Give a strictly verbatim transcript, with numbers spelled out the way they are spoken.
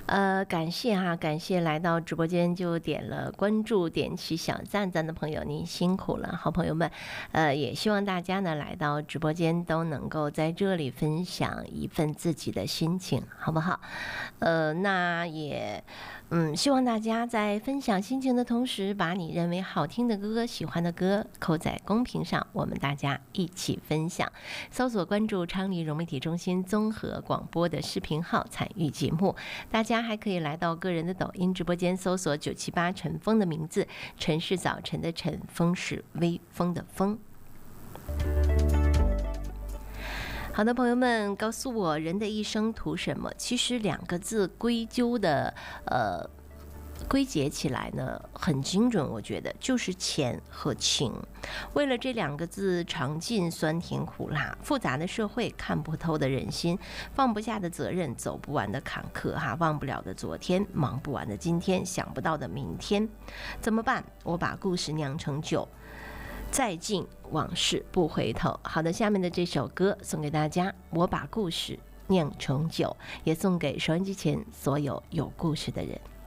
呃，感谢哈，感谢来到直播间就点了关注、点起小赞赞的朋友，您辛苦了，好朋友们。呃，也希望大家呢来到直播间都能够在这里分享一份自己的心情，好不好？呃，那也嗯，希望大家在分享心情的同时，把你认为好听的歌、喜欢的歌扣在公屏上，我们大家一起分享。搜索关注昌黎融媒体中心综合广播的视频号，参与节目。大家还可以来到个人的抖音直播间，搜索九七八陈峰的名字，晨是早晨的晨，风是微风的风。好的，朋友们，告诉我人的一生图什么？其实两个字归咎的，呃。归结起来呢很精准，我觉得就是钱和情。为了这两个字，尝尽酸甜苦辣，复杂的社会，看不透的人心，放不下的责任，走不完的坎坷哈，忘不了的昨天，忙不完的今天，想不到的明天，怎么办？我把故事酿成酒，再敬往事不回头。好的，下面的这首歌送给大家，我把故事酿成酒，也送给收音机前所有有故事的人。